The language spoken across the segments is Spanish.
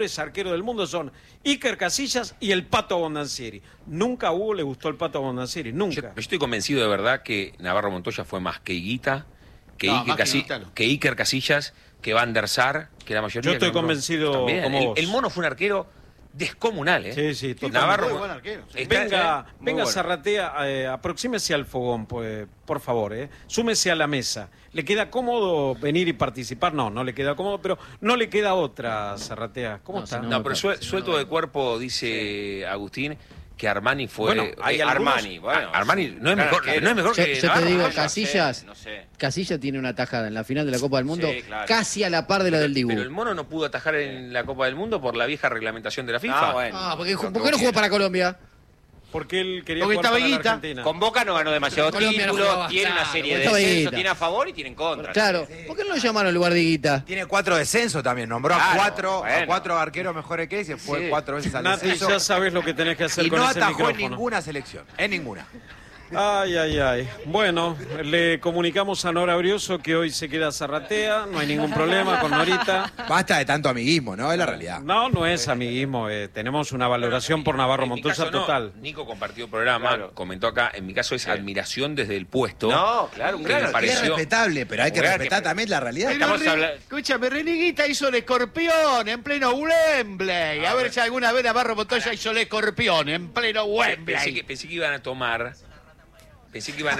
arqueros del mundo son Iker Casillas y el Pato Bondancieri. Nunca a Hugo le gustó el Pato Bondancieri, nunca. Yo estoy convencido de verdad que Navarro Montoya fue más que Higuita, que Iker Casillas, que Van der Sar, que la mayoría. Yo estoy convencido como vos. El Mono fue un arquero descomunal, ¿eh? Sí, sí, totalmente. Navarro, muy buen arquero. Sí. Venga, bueno. Zarratea, aproxímese al fogón, pues, por favor, súmese a la mesa. ¿Le queda cómodo venir y participar? No, no le queda cómodo, pero no le queda otra, Zarratea. ¿Cómo está? No, pero suelto de cuerpo, dice Agustín, que Armani fue... Bueno, hay Armani, bueno. Armani no es mejor, no es mejor que Yo te Navarro. digo, no Casillas, no sé. Casillas tiene una tajada en la final de la Copa del Mundo, Sí, claro. casi a la par de la del Dibu. Pero el Mono no pudo atajar en la Copa del Mundo por la vieja reglamentación de la FIFA. Ah, bueno. ¿Por qué no jugó para Colombia? Porque él quería Porque jugar estaba para la Higuita. Argentina. Con Boca no ganó demasiados Colombia no títulos, jugaba, tiene una claro, serie de estaba descensos, Higuita. tiene a favor y tiene en contra. Claro, ¿por qué no lo llamaron en lugar de Higuita? Tiene 4 descensos también, nombró Claro, a cuatro arqueros mejores que él y se fue Sí. 4 veces al Nati, descenso. ya sabes lo que tenés que hacer Y con no ese atajó en micrófono. ninguna selección, en ninguna. Ay, ay, ay. Bueno, le comunicamos a Nora Brioso que hoy se queda Zarratea, no hay ningún problema con Norita. Basta de tanto amiguismo, ¿no? Es la realidad. No, no es amiguismo, tenemos una valoración por Navarro En mi Montoya caso, no. total. Nico compartió programa, Claro. comentó acá, en mi caso es admiración desde el puesto. No, claro, un que gran me arquero. Es pareció... respetable, pero hay que Jugar respetar que- también la realidad. Estamos hablando... Escúchame, Reniguita hizo el escorpión en pleno Wembley. A ver si alguna vez Navarro Montoya hizo el escorpión en pleno Wembley. Pensé que iban a tomar... Pensé que iban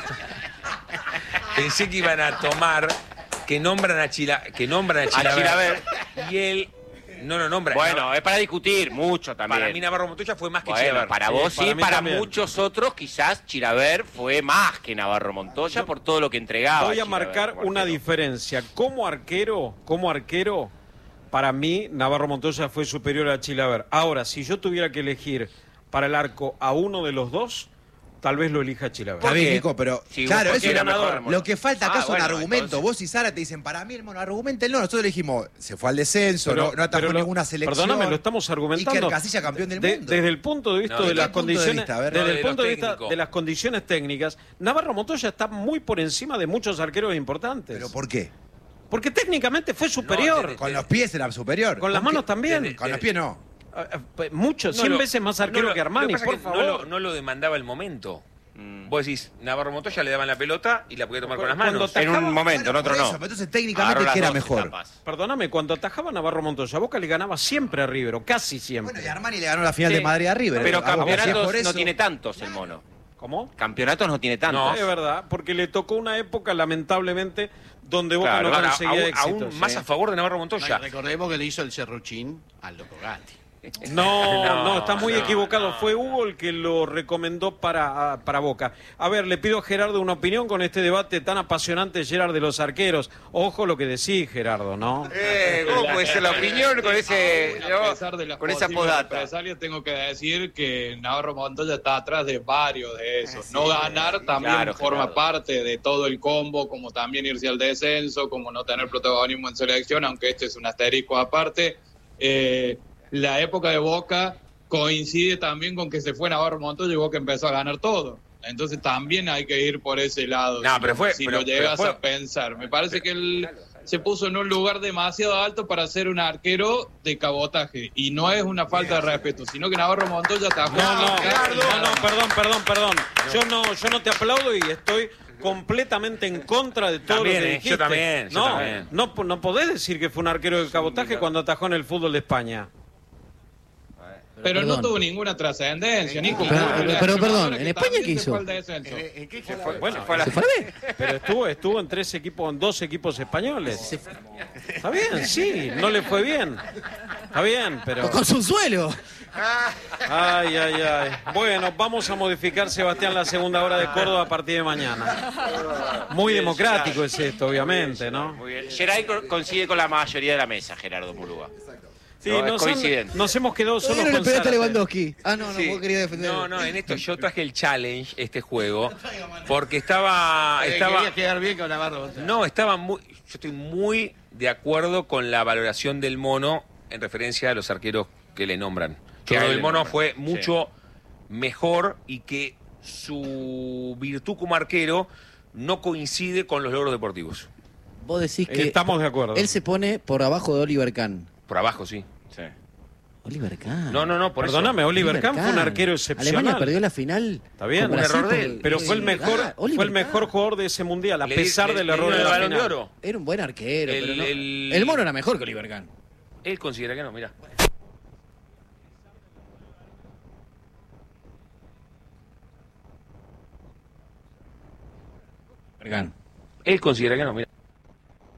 a tomar que nombran a Chilaver. Chilaver. Y él no lo nombra. Bueno, es para discutir mucho también. Para mí Navarro Montoya fue más que Bueno, Chilaver. para vos sí, para mí para también. muchos otros quizás Chilaver fue más que Navarro Montoya por todo lo que entregaba. Voy a Chilaver marcar como una arquero. diferencia. Como arquero, para mí Navarro Montoya fue superior a Chilaver. Ahora, si yo tuviera que elegir para el arco a uno de los dos, tal vez lo elija Chilaver. Está bien, Nico, pero Sí, claro, vos eso porque era era mejor, lo que falta acá son bueno, argumentos. entonces- Vos y Sara te dicen, para mí, hermano, argumenta el no. Nosotros le dijimos, se fue al descenso, Pero- no atajó pero lo- ninguna selección. Perdóname, lo estamos argumentando. Iker Casillas, campeón del mundo. Desde el punto de vista No, de ¿de las qué punto de condiciones, vista? A ver, desde no, el de punto lo de vista técnico. de las condiciones técnicas, Navarro Montoya está muy por encima de muchos arqueros importantes. ¿Pero por qué? Porque técnicamente fue superior. desde- Con los pies era superior. Con las ¿Con qué? manos también. Con los pies no. Mucho, 100 veces más arquero que Armani, lo que por pasa es que favor. no lo demandaba el momento. Vos decís, Navarro Montoya le daban la pelota y la podía tomar con las Cuando manos. En un Atajaba- momento, en Bueno, otro por no. eso, pero entonces Agarró técnicamente, las ¿qué era dos mejor? etapas. Perdóname, cuando atajaba Navarro Montoya, Boca le ganaba siempre a River, o casi siempre. Bueno, y Armani le ganó la final Sí. de Madrid a River. Pero A Boca, si es campeonatos por eso- no tiene tantos el mono. ¿Cómo? Campeonatos no tiene tantos. Es verdad, porque le tocó una época, lamentablemente, donde Boca Claro, no Ahora, conseguía éxitos. aún más a favor de Navarro Montoya. Recordemos que le hizo el serruchín al Loco Gatti. No, está muy no, equivocado. no. Fue Hugo el que lo recomendó para Boca. A ver, le pido a Gerardo una opinión con este debate tan apasionante, Gerard, de los arqueros. Ojo lo que decís, Gerardo, ¿no? ¿Cómo puede ser la opinión con ese, A pesar de las con esa posibles podata? represalias, tengo que decir que Navarro Montoya está atrás de varios de esos. No ganar también claro, forma Gerardo. parte de todo el combo, como también irse al descenso, como no tener protagonismo en selección, aunque este es un asterisco aparte. La época de Boca coincide también con que se fue Navarro Montoya y Boca empezó a ganar todo. Entonces también hay que ir por ese lado. No, si pero lo- fue- si pero- lo llegas pero fue- a pensar. Me parece que él se puso en un lugar demasiado alto para ser un arquero de cabotaje. Y no es una falta de respeto, sino que Navarro Montoya está No, perdón. Yo no te aplaudo y estoy completamente en contra de todo También, lo que yo dijiste. también, yo no, también. no podés decir que fue un arquero de cabotaje cuando atajó en el fútbol de España. Pero Perdón. no tuvo ninguna trascendencia, Nico. Pero, perdón, ¿en España qué hizo? Bueno, ¿Se fue a ver? pero estuvo en en 2 equipos españoles. Está bien, sí, no le fue bien. Está bien, pero... Con su suelo. Ay. Bueno, vamos a modificar, Sebastián, la segunda hora de Córdoba a partir de mañana. Muy democrático es esto, obviamente, ¿no? Muy bien. Geray coincide con la mayoría de la mesa, Gerardo Murúa. Sí, No, es coincidente. nos hemos quedado solos Todavía no con le pegaste a Zárate. Lewandowski. No, Sí. vos querías defender. No, en esto yo traje el challenge, este juego, porque estaba Quería quedar bien con Navarro. yo estoy muy de acuerdo con la valoración del Mono en referencia a los arqueros que le nombran. Que Yo a creo él que el le Mono nombran, fue sí. mucho mejor y que su virtud como arquero no coincide con los logros deportivos. Vos decís que Estamos de acuerdo. él se pone por abajo de Oliver Kahn. Por abajo, sí. Sí. Oliver Kahn. No, por Perdóname, eso. Oliver Kahn fue un arquero excepcional. Alemania perdió la final. Está bien, con un Brasil error de por- él. Pero fue el mejor, Oliver fue el mejor Kahn. jugador de ese mundial, a Le- pesar le- del le error dio de el la Balón de final. Oro. Era un buen arquero, pero no. El- El mono era mejor que Oliver Kahn. Él considera que no, mira. Oliver Kahn. Él considera que no, mira.